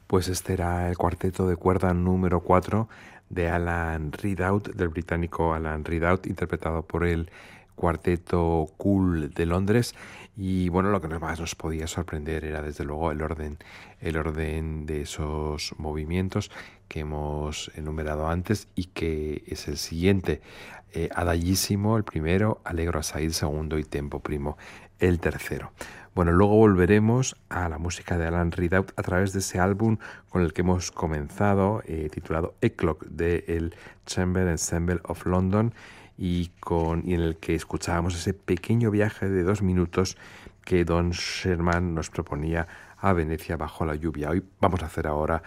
Pues este era el cuarteto de cuerda número 4 de Alan Ridout, del británico Alan Ridout, interpretado por el Cuarteto Cool de Londres. Y bueno, lo que más nos podía sorprender era desde luego el orden de esos movimientos que hemos enumerado antes y que es el siguiente. Adagissimo el primero, Allegro assai el segundo y Tempo primo el tercero. Bueno, luego volveremos a la música de Alan Ridout a través de ese álbum con el que hemos comenzado, titulado Eclock, de el Chamber Ensemble of London, y en el que escuchábamos ese pequeño viaje de 2 minutos que Don Sherman nos proponía a Venecia bajo la lluvia. Hoy vamos a hacer ahora